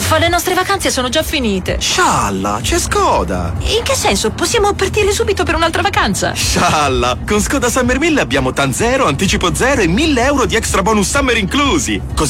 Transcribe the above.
Uffa, le nostre vacanze sono già finite. Scialla, c'è Skoda. In che senso? Possiamo partire subito per un'altra vacanza? Scialla, con Skoda Summer 1000 abbiamo TAN 0, anticipo 0 e 1.000 euro di extra bonus summer inclusi. Così